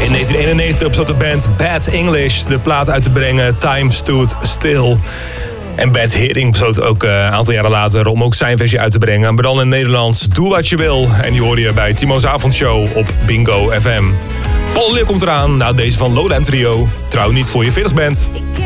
In 1991 besloot de band Bad English de plaat uit te brengen Time Stood Still. En Bert Haring besloot ook een aantal jaren later om ook zijn versie uit te brengen. Maar dan in het Nederlands Doe Wat Je Wil. En die hoorde je bij Timo's Avondshow op Bingo FM. Paul de Leeuw komt eraan na deze van Lowland Trio. Trouw niet voor je 40 bent.